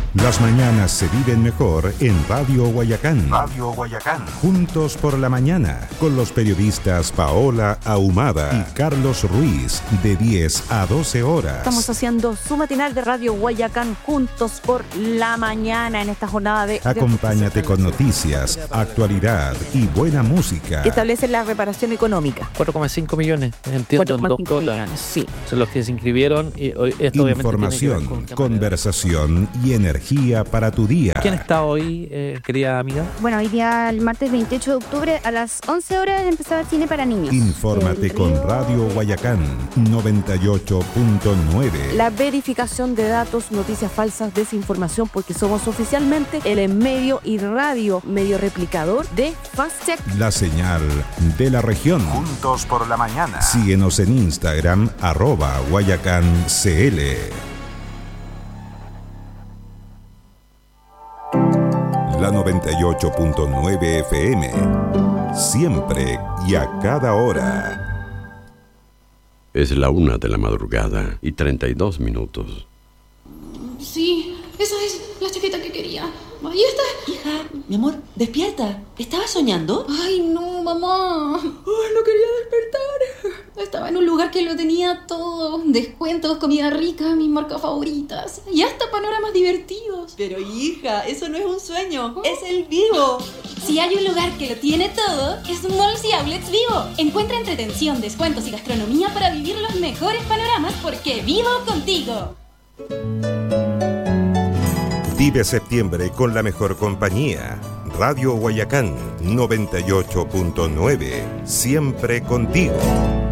Las mañanas se viven mejor en Radio Guayacán. Radio Guayacán. Juntos por la mañana, con los periodistas Paola Ahumada y Carlos Ruiz, de 10 a 12 horas. Estamos haciendo su matinal de Radio Guayacán juntos por la mañana en esta jornada de... Acompáñate con noticias, actualidad y buena música. Establece la reparación económica. 4,5 millones, entiendo, en 2 cuotas. Sí. Son los que se inscribieron. Y esto información, obviamente conversación y energía para tu día. ¿Quién está hoy, querida amiga? Bueno, hoy día, el martes 28 de octubre, a las 11 horas empezaba cine para niños. Infórmate con Radio Guayacán 98.9. La verificación de datos, noticias falsas, desinformación, porque somos oficialmente el medio y radio, medio replicador de Fast Check. La señal de la región. Juntos por la mañana. Síguenos en Instagram, @GuayacánCL. La 98.9 FM. Siempre y a cada hora. Es la 1 de la madrugada y 32 minutos. Sí, esa es la chaqueta que quería. Ahí está. Hija, mi amor, despierta. ¿Estabas soñando? Ay, no, mamá. Ay, no quería despertar. Estaba en un lugar que lo tenía todo. Descuentos, comida rica, mis marcas favoritas. Y hasta panoramas divertidos. Pero hija, eso no es un sueño. Es el Vivo. Si hay un lugar que lo tiene todo, es Malls y Outlets Vivo. Encuentra entretención, descuentos y gastronomía para vivir los mejores panoramas porque vivo contigo. Vive septiembre con la mejor compañía. Radio Guayacán 98.9. Siempre contigo.